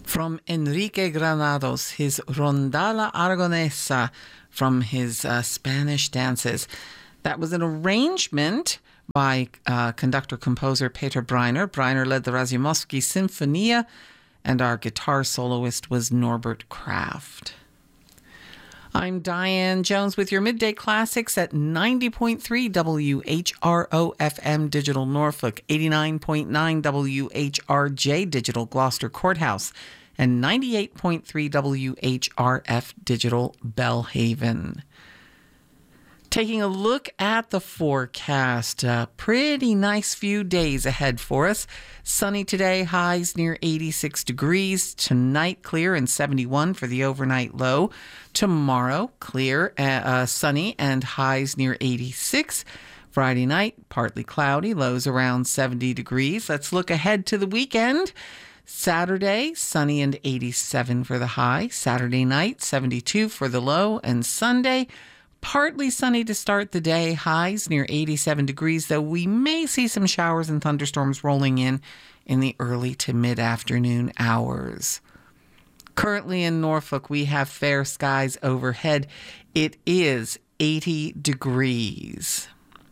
From Enrique Granados, his Rondalla Aragonesa from his Spanish dances. That was an arrangement by conductor-composer Peter Breiner. Breiner led the Razumovsky Sinfonia, and our guitar soloist was Norbert Kraft. I'm Diane Jones with your Midday Classics at 90.3 WHRO FM Digital Norfolk, 89.9 WHRJ Digital Gloucester Courthouse, and 98.3 WHRF Digital Bellhaven. Taking a look at the forecast, a pretty nice few days ahead for us. Sunny today, highs near 86 degrees. Tonight, clear and 71 for the overnight low. Tomorrow, clear, sunny and highs near 86. Friday night, partly cloudy, lows around 70 degrees. Let's look ahead to the weekend. Saturday, sunny and 87 for the high. Saturday night, 72 for the low. And Sunday, partly sunny to start the day, highs near 87 degrees, though we may see some showers and thunderstorms rolling in the early to mid-afternoon hours. Currently in Norfolk, we have fair skies overhead. It is 80 degrees.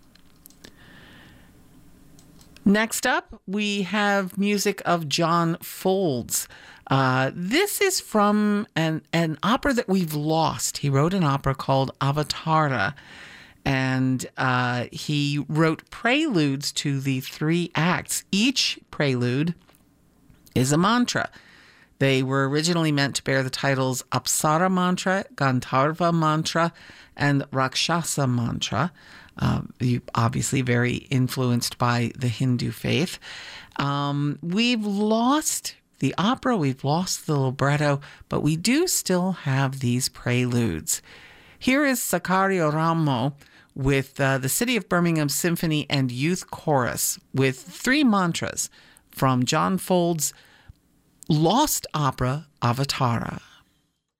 Next up, we have music of John Folds. This is from an opera that we've lost. He wrote an opera called Avatara, and he wrote preludes to the 3 acts. Each prelude is a mantra. They were originally meant to bear the titles Apsara Mantra, Gandharva Mantra, and Rakshasa Mantra. Obviously very influenced by the Hindu faith. We've lost the opera, we've lost the libretto, but we do still have these preludes. Here is Sacario Ramo with the City of Birmingham Symphony and Youth Chorus with 3 mantras from John Folds' lost opera, Avatara.